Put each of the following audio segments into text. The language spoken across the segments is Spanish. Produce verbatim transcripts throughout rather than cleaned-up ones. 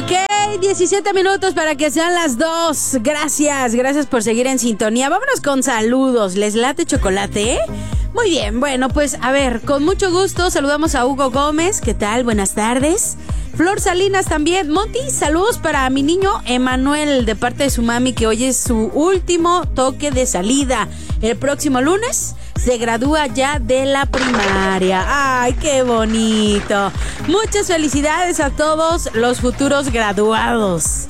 Ok, diecisiete minutos para que sean las dos. Gracias, gracias por seguir en sintonía. Vámonos con saludos. ¿Les late chocolate? Muy bien, bueno, pues a ver, con mucho gusto saludamos a Hugo Gómez. ¿Qué tal? Buenas tardes. Flor Salinas también. Monty, saludos para mi niño Emanuel de parte de su mami, que hoy es su último toque de salida. El próximo lunes se gradúa ya de la primaria. ¡Ay, qué bonito! Muchas felicidades a todos los futuros graduados.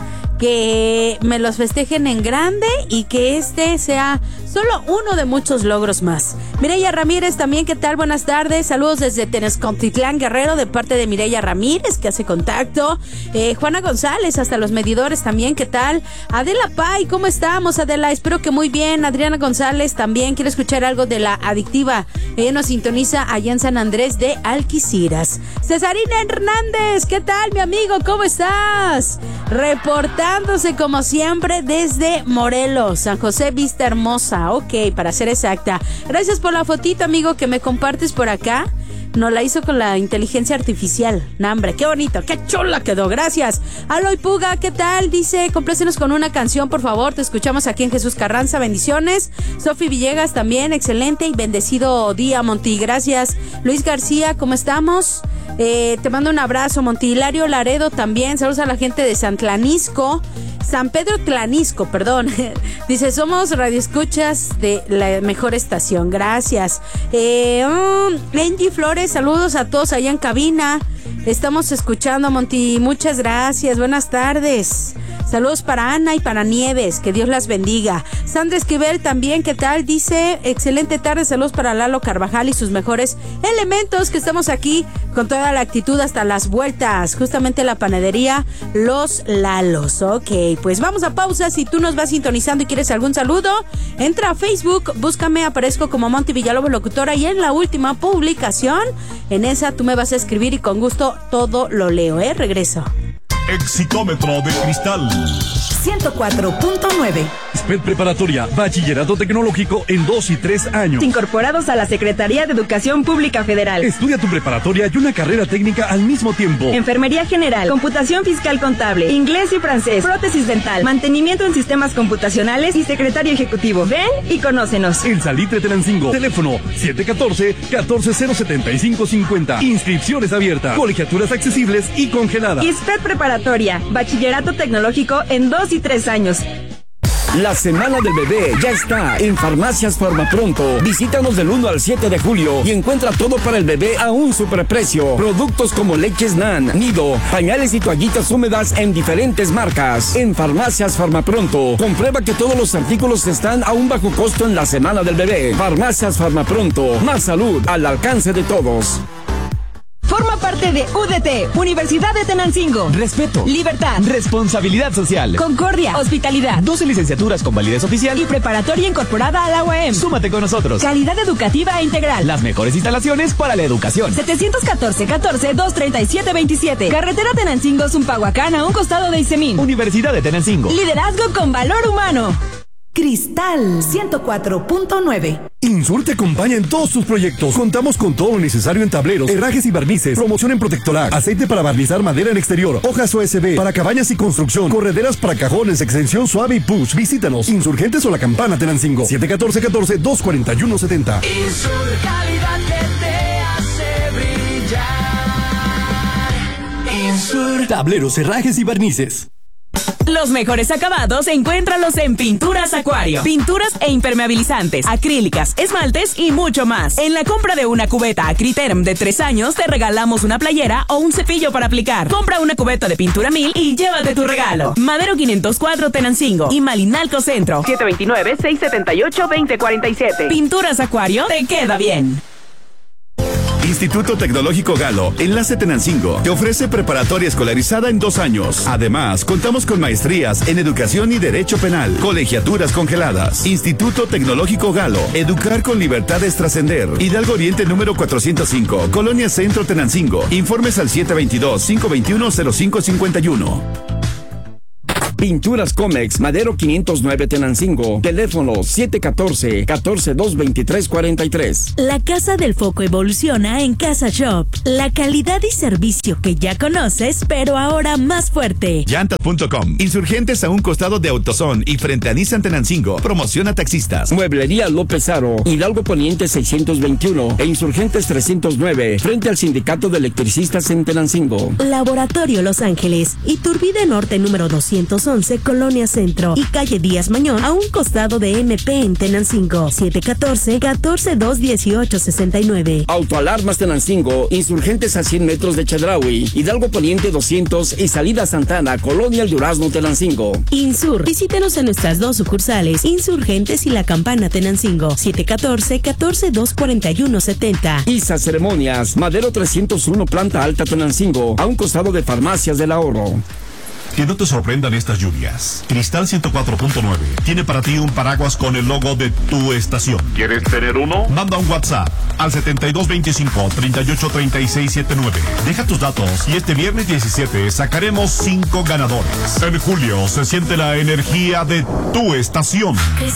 Que me los festejen en grande y que este sea solo uno de muchos logros más. Mireya Ramírez también, ¿qué tal? Buenas tardes. Saludos desde Tenezcontitlán, Guerrero, de parte de Mireya Ramírez, que hace contacto. Eh, Juana González, hasta los medidores también, ¿qué tal? Adela Pay, ¿cómo estamos, Adela? Espero que muy bien. Adriana González también quiere escuchar algo de La Adictiva. Ella nos sintoniza allá en San Andrés de Alquiciras. Cesarina Hernández, ¿qué tal, mi amigo? ¿Cómo estás? Reportándose como siempre desde Morelos, San José Vista Hermosa. Ok, para ser exacta. Gracias por la fotito, amigo, que me compartes por acá. Nos la hizo con la inteligencia artificial. No, hombre, qué bonito, qué chula quedó. Gracias. Aloy Puga, ¿qué tal? Dice, complácenos con una canción, por favor. Te escuchamos aquí en Jesús Carranza. Bendiciones. Sofi Villegas también, excelente y bendecido día, Monty. Gracias. Luis García, ¿cómo estamos? Eh, te mando un abrazo, Monty. Hilario Laredo también. Saludos a la gente de San Tlanisco. San Pedro Tlanisco, perdón. Dice, somos radioescuchas de la mejor estación. Gracias. Eh, um, Angie Flores, saludos a todos allá en cabina. Estamos escuchando, Monty. Muchas gracias. Buenas tardes. Saludos para Ana y para Nieves. Que Dios las bendiga. Sandra Esquivel también, ¿qué tal? Dice, excelente tarde. Saludos para Lalo Carvajal y sus mejores elementos, que estamos aquí con toda la actitud hasta las vueltas. Justamente la panadería Los Lalos. Ok, pues vamos a pausa. Si tú nos vas sintonizando y quieres algún saludo, entra a Facebook, búscame, aparezco como Monty Villalobos Locutora, y en la última publicación, en esa tú me vas a escribir y con gusto todo lo leo, ¿eh? Regreso. Exitómetro de cristal ciento cuatro punto nueve. SPED Preparatoria, Bachillerato Tecnológico en dos y tres años. Incorporados a la Secretaría de Educación Pública Federal. Estudia tu preparatoria y una carrera técnica al mismo tiempo. Enfermería General, Computación Fiscal Contable, Inglés y Francés, Prótesis Dental, Mantenimiento en Sistemas Computacionales y Secretario Ejecutivo. Ven y conócenos. En Salitre Tenancingo, teléfono siete uno cuatro, uno cuatro cero siete cinco cinco cero. Inscripciones abiertas, colegiaturas accesibles y congeladas. SPED Preparatoria, Bachillerato Tecnológico en dos y tres años. La Semana del Bebé ya está en Farmacias Farmapronto. Visítanos del uno al siete de julio y encuentra todo para el bebé a un superprecio. Productos como leches Nan, Nido, pañales y toallitas húmedas en diferentes marcas. En Farmacias Farmapronto, comprueba que todos los artículos están a un bajo costo en la Semana del Bebé. Farmacias Farmapronto, más salud al alcance de todos. Forma parte de U D T, Universidad de Tenancingo. Respeto, libertad, responsabilidad social, concordia, hospitalidad, doce licenciaturas con validez oficial y preparatoria incorporada a la U A M. Súmate con nosotros. Calidad educativa e integral. Las mejores instalaciones para la educación. setecientos catorce, catorce, doscientos treinta y siete, veintisiete. Carretera Tenancingo, Zumpahuacán, a un costado de Isemín. Universidad de Tenancingo. Liderazgo con valor humano. Cristal ciento cuatro punto nueve. Insur te acompaña en todos sus proyectos. Contamos con todo lo necesario en tableros, herrajes y barnices, promoción en Protectolac, aceite para barnizar madera en exterior, hojas U S B para cabañas y construcción, correderas para cajones, extensión suave y push. Visítanos, Insurgentes o La Campana Tenancingo, siete uno cuatro, uno cuatro, dos cuatro uno siete cero. Insur, calidad que te hace brillar. Insur. Tableros, herrajes y barnices. Los mejores acabados encuéntralos en Pinturas Acuario. Pinturas e impermeabilizantes, acrílicas, esmaltes y mucho más. En la compra de una cubeta Acriterm de tres años te regalamos una playera o un cepillo para aplicar. Compra una cubeta de pintura mil y llévate tu regalo. Madero quinientos cuatro Tenancingo y Malinalco Centro. siete dos nueve, seis siete ocho, dos cero cuatro siete. Pinturas Acuario, te queda bien. Instituto Tecnológico Galo, Enlace Tenancingo, te ofrece preparatoria escolarizada en dos años. Además, contamos con maestrías en Educación y Derecho Penal, colegiaturas congeladas. Instituto Tecnológico Galo, educar con libertad es trascender. Hidalgo Oriente número cuatrocientos cinco, Colonia Centro Tenancingo. Informes al siete dos dos, cinco dos uno, cero cinco cinco uno. Pinturas Comex, Madero quinientos nueve Tenancingo. Teléfono siete uno cuatro, uno cuatro dos, dos tres cuatro tres. La Casa del Foco evoluciona en Casa Shop. La calidad y servicio que ya conoces, pero ahora más fuerte. Llantas punto com. Insurgentes a un costado de AutoZone y frente a Nissan Tenancingo. Promociona taxistas. Mueblería López Aro, Hidalgo Poniente seiscientos veintiuno e Insurgentes trescientos nueve, frente al Sindicato de Electricistas en Tenancingo. Laboratorio Los Ángeles, Iturbide Norte número doscientos once, Colonia Centro y calle Díaz Mañón, a un costado de M P en Tenancingo. siete uno cuatro, uno cuatro dos, uno ocho seis nueve. Autoalarmas Tenancingo, Insurgentes a cien metros de Chedraui, Hidalgo Poniente doscientos y Salida Santana, Colonia El Durazno, Tenancingo. Insur, visítenos en nuestras dos sucursales, Insurgentes y La Campana, Tenancingo. siete uno cuatro, uno cuatro dos, cuatro uno siete cero. Isa Ceremonias, Madero trescientos uno, planta alta Tenancingo, a un costado de Farmacias del Ahorro. Que no te sorprendan estas lluvias. Cristal ciento cuatro punto nueve tiene para ti un paraguas con el logo de tu estación. ¿Quieres tener uno? Manda un WhatsApp al setenta y dos veinticinco, treinta y ocho treinta y seis setenta y nueve. Deja tus datos y este viernes diecisiete sacaremos cinco ganadores. En julio se siente la energía de tu estación.